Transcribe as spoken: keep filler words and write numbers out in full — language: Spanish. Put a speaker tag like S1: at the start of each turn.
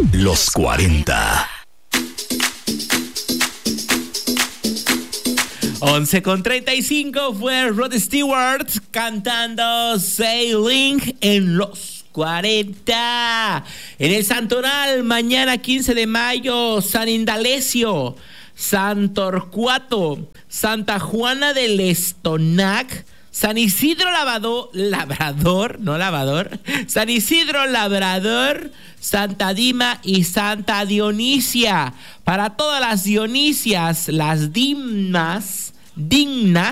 S1: Los cuarenta.
S2: once con treinta y cinco fue Rod Stewart cantando Sailing en Los cuarenta. En el Santoral, mañana quince de mayo, San Indalecio, San Torcuato, Santa Juana del Estonac, San Isidro Lavado, Labrador, no Lavador, San Isidro Labrador, Santa Dima y Santa Dionisia. Para todas las Dionisias, las Dimas, dignas,